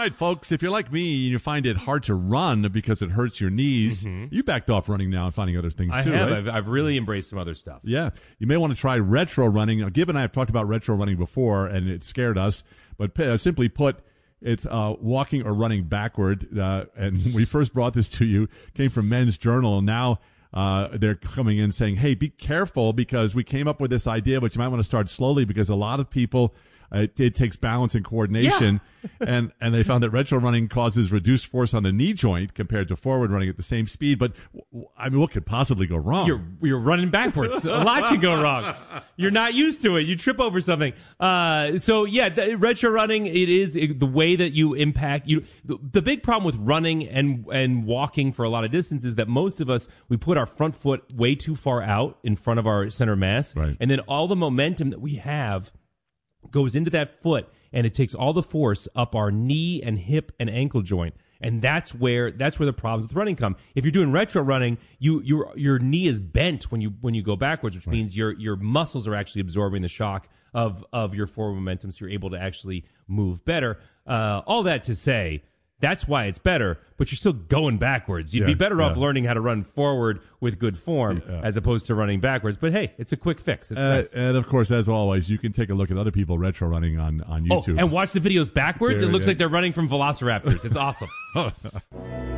right, folks, if you're like me and you find it hard to run because it hurts your knees, you backed off running now and finding other things I too, have. right? I've really embraced some other stuff. Yeah. You may want to try retro running. Now, Gib and I have talked about retro running before, and it scared us. But simply put, it's walking or running backward. And when we first brought this to you, came from Men's Journal, and now they're coming in saying, hey, be careful because we came up with this idea, but you might want to start slowly because a lot of people, it takes balance and coordination. Yeah. and they found that retro running causes reduced force on the knee joint compared to forward running at the same speed. But, I mean, what could possibly go wrong? You're running backwards. A lot can go wrong. You're not used to it. You trip over something. Retro running, the way that you impact you. The big problem with running and walking for a lot of distance is that most of us, we put our front foot way too far out in front of our center of mass. Right. And then all the momentum that we have goes into that foot, and it takes all the force up our knee and hip and ankle joint. And that's where the problems with running come. If you're doing retro running, your knee is bent when you go backwards, which means your muscles are actually absorbing the shock of your forward momentum, so you're able to actually move better. All that to say, that's why it's better, but you're still going backwards. You'd be better off learning how to run forward with good form as opposed to running backwards. But hey, it's a quick fix. It's nice. And of course, as always, you can take a look at other people retro running on YouTube. And watch the videos backwards. It looks like they're running from velociraptors. It's awesome.